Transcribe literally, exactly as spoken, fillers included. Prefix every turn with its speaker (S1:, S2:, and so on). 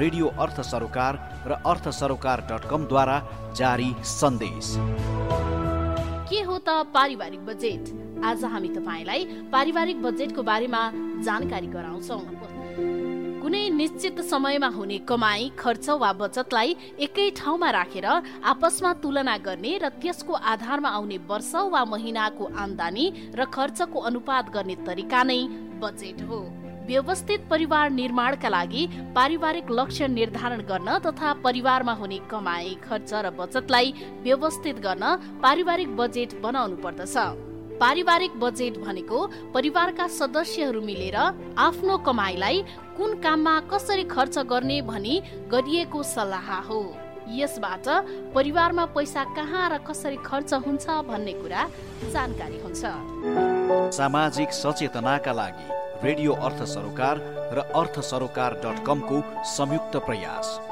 S1: Radio अर्थ सरोकार र अर्थ सरोकार डट कम द्वारा जारी सन्देश।
S2: के हो त पारिवारिक बजेट? आज हामी तपाईलाई पारिवारिक बजेटको बारेमा जानकारी गराउँछौँ। कुनै निश्चित समयमा हुने कमाई, खर्च वा बचतलाई एकै ठाउँमा राखेर आपसमा तुलना गर्ने र त्यसको आधारमा आउने वर्ष वा महिनाको आम्दानी र खर्चको अनुपात गर्ने तरिका नै बजेट हो। व्यवस्थित परिवार निर्माणका लागि पारिवारिक लक्ष्य निर्धारण गर्न तथा परिवारमा हुने कमाई, खर्च र बचतलाई व्यवस्थित गर्न पारिवारिक बजेट बनाउनु पर्दछ। पारिवारिक बजेट भनेको परिवारका सदस्यहरू मिलेर आफ्नो कमाईलाई कुन काममा कसरी खर्च गर्ने भनी गरिएको सल्लाह हो। यसबाट परिवारमा पैसा कहाँ र कसरी खर्च हुन्छ भन्ने कुरा जानकारी हुन्छ।
S1: सामाजिक सचेतनाका लागि रेडियो अर्थ सरोकार र अर्थ सरोकार डट कम को संयुक्त प्रयास।